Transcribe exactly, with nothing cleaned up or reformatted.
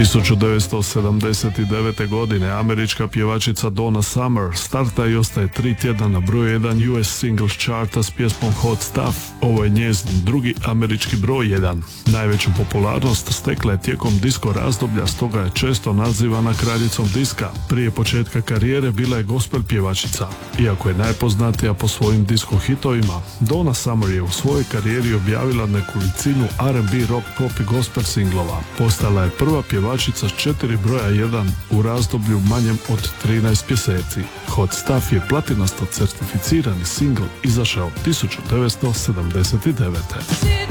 tisuću devetsto sedamdeset devete. godine američka pjevačica Donna Summer starta i ostaje tri tjedna na broju jedan U S Singles Charta s pjesmom Hot Stuff. Ovo je njezin drugi američki broj jedan. Najveću popularnost stekla je tijekom disko razdoblja, stoga je često nazivana kraljicom diska. Prije početka karijere bila je gospel pjevačica. Iako je najpoznatija po svojim disko hitovima, Donna Summer je u svojoj karijeri objavila nekolicinu R and B, rock, pop i gospel singlova. Postala je prva pjevačica s četiri broja jedan u razdoblju manjem od trinaest mjeseci. Hot Stuff je platinasto certificirani singl izašao tisuću devetsto sedamdeset devete.